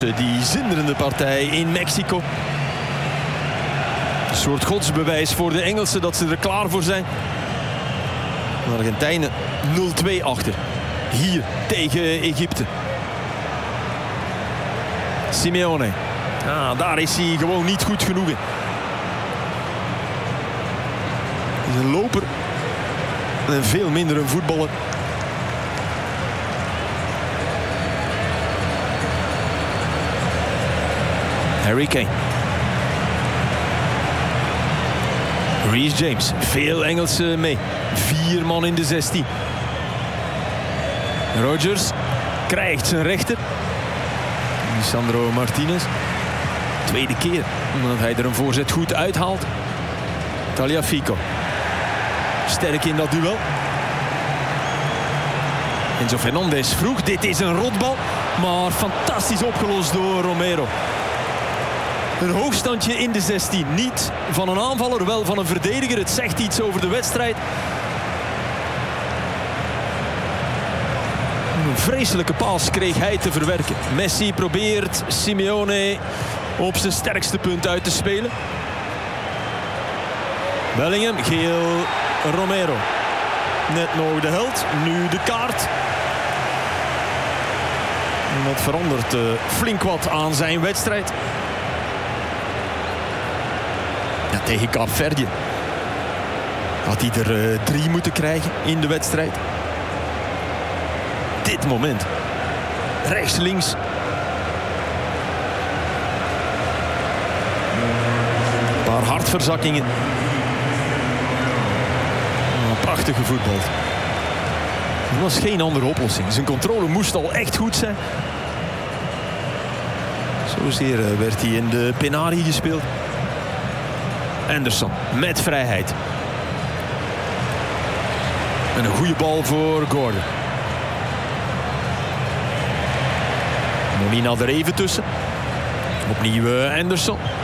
Die zinderende partij in Mexico. Een soort godsbewijs voor de Engelsen dat ze er klaar voor zijn. De Argentijnen 0-2 achter. Hier tegen Egypte. Simeone. Daar is hij gewoon niet goed genoeg in. Hij is een loper. En veel minder een voetballer. Harry Kane. Reece James. Veel Engelsen mee. 4 man in de 16. Rodgers krijgt zijn rechter. Lisandro Martinez. Tweede keer omdat hij er een voorzet goed uithaalt. Tagliafico. Sterk in dat duel. Enzo Fernandez vroeg. Dit is een rotbal. Maar fantastisch opgelost door Romero. Een hoogstandje in de 16. Niet van een aanvaller, wel van een verdediger. Het zegt iets over de wedstrijd. Een vreselijke paas kreeg hij te verwerken. Messi probeert Simeone op zijn sterkste punt uit te spelen. Bellingham, geel Romero. Net nog de held, nu de kaart. En dat verandert flink wat aan zijn wedstrijd. Ja, tegen Kaapverdië had hij er 3 moeten krijgen in de wedstrijd. Dit moment. Rechts, links. Een paar hartverzakkingen. Prachtig gevoetbald. Er was geen andere oplossing. Zijn controle moest al echt goed zijn. Zozeer werd hij in de penarie gespeeld. Anderson met vrijheid. En een goede bal voor Gordon. Molina er even tussen. Opnieuw Anderson.